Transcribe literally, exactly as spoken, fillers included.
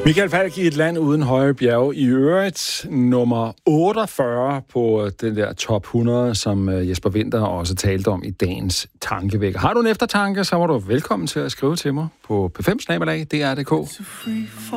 Michael Falk i Et land uden høje bjerge, i øvrigt nummer otteogfyrre på den der top hundrede, som Jesper Winther også talte om i dagens tankevækker. Har du en eftertanke, så var du velkommen til at skrive til mig på p fem snabel-a d r punktum d k.